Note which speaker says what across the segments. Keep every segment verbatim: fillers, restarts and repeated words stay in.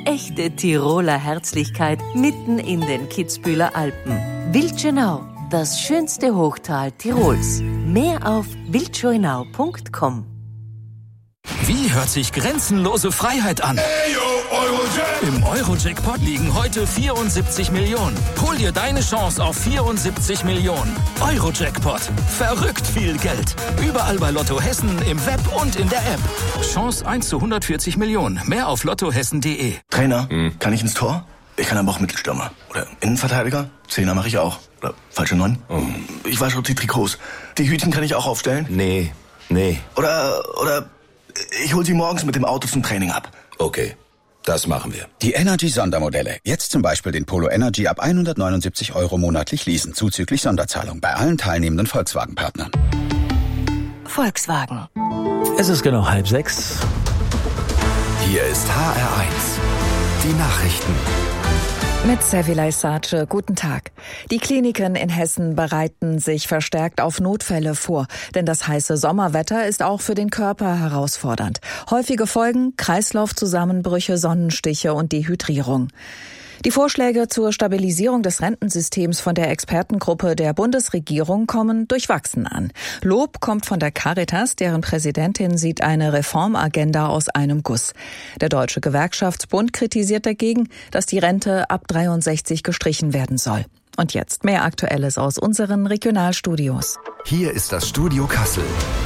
Speaker 1: echte Tiroler Herzlichkeit mitten in den Kitzbüheler Alpen. Wildschönau, das schönste Hochtal Tirols. Mehr auf wildschönau punkt com.
Speaker 2: Wie hört sich grenzenlose Freiheit an? Im Euro-Jackpot liegen heute vierundsiebzig Millionen. Hol dir deine Chance auf vierundsiebzig Millionen. Euro-Jackpot. Verrückt viel Geld. Überall bei Lotto Hessen, im Web und in der App. Chance eins zu hundertvierzig Millionen. Mehr auf lottohessen punkt de.
Speaker 3: Trainer, hm. kann ich ins Tor? Ich kann aber auch Mittelstürmer. Oder Innenverteidiger? Zehner mache ich auch. Oder falsche Neun? Oh. Ich wasche die Trikots. Die Hütchen kann ich auch aufstellen?
Speaker 4: Nee, nee.
Speaker 3: Oder, oder ich hol sie morgens mit dem Auto zum Training ab.
Speaker 4: Okay. Das machen wir.
Speaker 5: Die Energy-Sondermodelle. Jetzt zum Beispiel den Polo Energy ab hundertneunundsiebzig Euro monatlich leasen, zuzüglich Sonderzahlung bei allen teilnehmenden Volkswagen-Partnern.
Speaker 1: Volkswagen.
Speaker 6: Es ist genau halb sechs.
Speaker 7: Hier ist H R eins. Die Nachrichten.
Speaker 8: Mit Sevilay Sace, guten Tag. Die Kliniken in Hessen bereiten sich verstärkt auf Notfälle vor, denn das heiße Sommerwetter ist auch für den Körper herausfordernd. Häufige Folgen: Kreislaufzusammenbrüche, Sonnenstiche und Dehydrierung. Die Vorschläge zur Stabilisierung des Rentensystems von der Expertengruppe der Bundesregierung kommen durchwachsen an. Lob kommt von der Caritas, deren Präsidentin sieht eine Reformagenda aus einem Guss. Der Deutsche Gewerkschaftsbund kritisiert dagegen, dass die Rente ab dreiundsechzig gestrichen werden soll. Und jetzt mehr Aktuelles aus unseren Regionalstudios.
Speaker 7: Hier ist das Studio Kassel.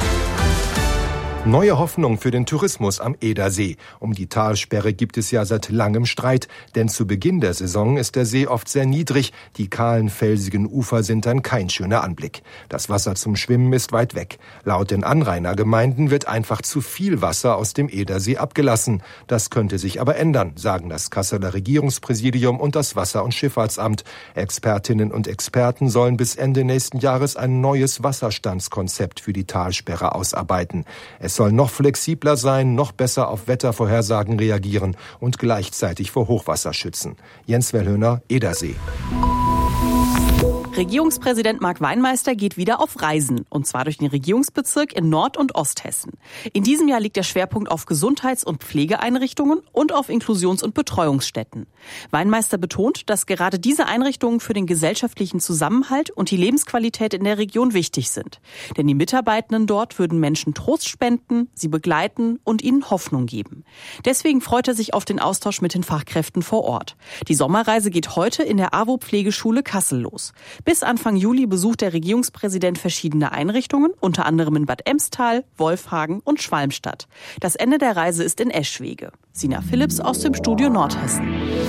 Speaker 9: Neue Hoffnung für den Tourismus am Edersee. Um die Talsperre gibt es ja seit langem Streit, denn zu Beginn der Saison ist der See oft sehr niedrig, die kahlen, felsigen Ufer sind dann kein schöner Anblick. Das Wasser zum Schwimmen ist weit weg. Laut den Anrainergemeinden wird einfach zu viel Wasser aus dem Edersee abgelassen. Das könnte sich aber ändern, sagen das Kasseler Regierungspräsidium und das Wasser- und Schifffahrtsamt. Expertinnen und Experten sollen bis Ende nächsten Jahres ein neues Wasserstandskonzept für die Talsperre ausarbeiten. Es Es soll noch flexibler sein, noch besser auf Wettervorhersagen reagieren und gleichzeitig vor Hochwasser schützen. Jens Wellhöhner, Edersee.
Speaker 10: Regierungspräsident Marc Weinmeister geht wieder auf Reisen, und zwar durch den Regierungsbezirk in Nord- und Osthessen. In diesem Jahr liegt der Schwerpunkt auf Gesundheits- und Pflegeeinrichtungen und auf Inklusions- und Betreuungsstätten. Weinmeister betont, dass gerade diese Einrichtungen für den gesellschaftlichen Zusammenhalt und die Lebensqualität in der Region wichtig sind. Denn die Mitarbeitenden dort würden Menschen Trost spenden, sie begleiten und ihnen Hoffnung geben. Deswegen freut er sich auf den Austausch mit den Fachkräften vor Ort. Die Sommerreise geht heute in der A W O-Pflegeschule Kassel los. Bis Anfang Juli besucht der Regierungspräsident verschiedene Einrichtungen, unter anderem in Bad Emstal, Wolfhagen und Schwalmstadt. Das Ende der Reise ist in Eschwege. Sina Philipps aus dem Studio Nordhessen.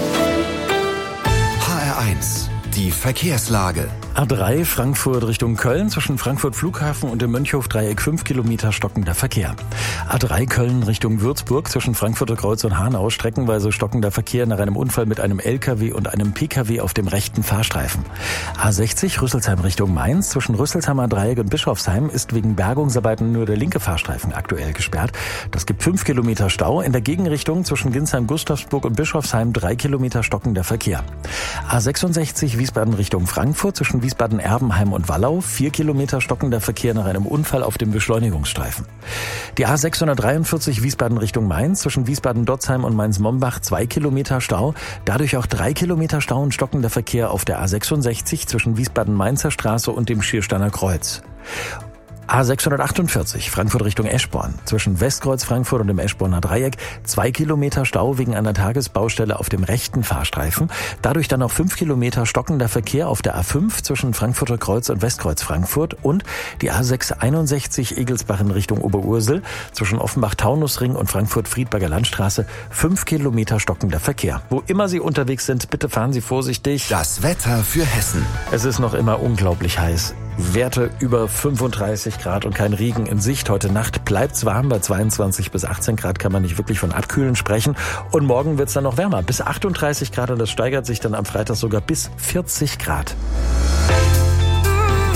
Speaker 7: H R eins. Die Verkehrslage.
Speaker 6: A drei Frankfurt Richtung Köln, zwischen Frankfurt Flughafen und dem Mönchhof-Dreieck fünf Kilometer stockender Verkehr. A drei Köln Richtung Würzburg, zwischen Frankfurter Kreuz und Hanau streckenweise stockender Verkehr nach einem Unfall mit einem L K W und einem P K W auf dem rechten Fahrstreifen. A sechzig Rüsselsheim Richtung Mainz, zwischen Rüsselsheimer Dreieck und Bischofsheim ist wegen Bergungsarbeiten nur der linke Fahrstreifen aktuell gesperrt. Das gibt fünf Kilometer Stau. In der Gegenrichtung zwischen Ginsheim-Gustavsburg und Bischofsheim drei Kilometer stockender Verkehr. A sechsundsechzig Wiesbaden Richtung Frankfurt, zwischen Wiesbaden-Erbenheim und Wallau, vier Kilometer stockender Verkehr nach einem Unfall auf dem Beschleunigungsstreifen. Die A sechshundertdreiundvierzig Wiesbaden Richtung Mainz, zwischen Wiesbaden-Dotzheim und Mainz-Mombach, zwei Kilometer Stau, dadurch auch drei Kilometer Stau und stockender Verkehr auf der A sechsundsechzig zwischen Wiesbaden-Mainzer Straße und dem Schiersteiner Kreuz. A sechshundertachtundvierzig Frankfurt Richtung Eschborn, zwischen Westkreuz Frankfurt und dem Eschborner Dreieck, zwei Kilometer Stau wegen einer Tagesbaustelle auf dem rechten Fahrstreifen, dadurch dann auch fünf Kilometer stockender Verkehr auf der A fünf zwischen Frankfurter Kreuz und Westkreuz Frankfurt und die A sechshunderteinundsechzig Egelsbach in Richtung Oberursel, zwischen Offenbach-Taunusring und Frankfurt-Friedberger Landstraße, fünf Kilometer stockender Verkehr. Wo immer Sie unterwegs sind, bitte fahren Sie vorsichtig.
Speaker 7: Das Wetter für Hessen.
Speaker 6: Es ist noch immer unglaublich heiß. Werte über fünfunddreißig Grad und kein Regen in Sicht. Heute Nacht bleibt's warm. Bei zweiundzwanzig bis achtzehn Grad kann man nicht wirklich von Abkühlen sprechen. Und morgen wird's dann noch wärmer. Bis achtunddreißig Grad, und das steigert sich dann am Freitag sogar bis vierzig Grad.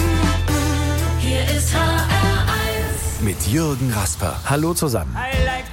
Speaker 7: Hier ist H R eins. Mit Jürgen Rasper.
Speaker 6: Hallo zusammen.